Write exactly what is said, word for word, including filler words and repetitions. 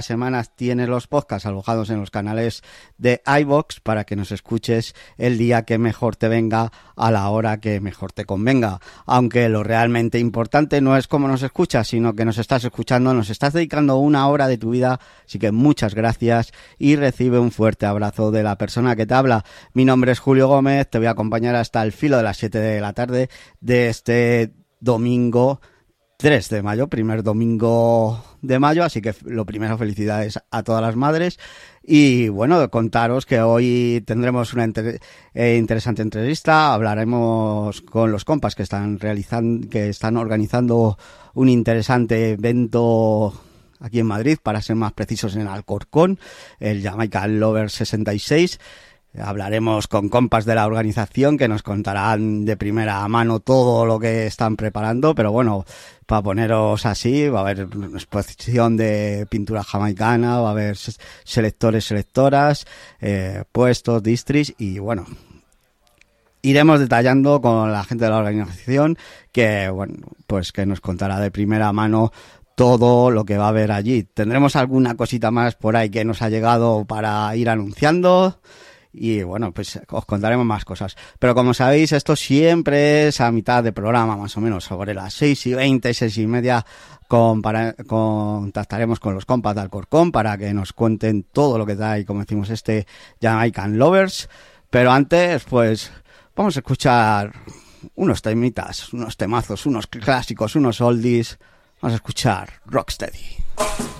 Semanas tienes los podcasts alojados en los canales de iVoox para que nos escuches el día que mejor te venga, a la hora que mejor te convenga. Aunque lo realmente importante no es cómo nos escuchas, sino que nos estás escuchando, nos estás dedicando una hora de tu vida, así que muchas gracias y recibe un fuerte abrazo de la persona que te habla. Mi nombre es Julio Gómez, te voy a acompañar hasta el filo de las siete de la tarde de este domingo tres de mayo, primer domingo de mayo, así que lo primero, felicidades a todas las madres. Y bueno, contaros que hoy tendremos una inter- eh, interesante entrevista, hablaremos con los compas que están realizando, que están organizando un interesante evento aquí en Madrid, para ser más precisos en Alcorcón, el Jamaican Lovers sesenta y seis. Hablaremos con compas de la organización que nos contarán de primera mano todo lo que están preparando, pero bueno, para poneros así, va a haber una exposición de pintura jamaicana, va a haber selectores, selectoras, eh, puestos, distris y bueno, iremos detallando con la gente de la organización que, bueno, pues que nos contará de primera mano todo lo que va a haber allí. Tendremos alguna cosita más por ahí que nos ha llegado para ir anunciando. Y bueno, pues os contaremos más cosas. Pero como sabéis, esto siempre es a mitad de programa, más o menos, sobre las seis y veinte, seis y media, con, para, contactaremos con los compas de Alcorcón para que nos cuenten todo lo que trae, como decimos, este Jamaican Lovers. Pero antes, pues, vamos a escuchar unos temitas, unos temazos, unos clásicos, unos oldies. Vamos a escuchar Rocksteady.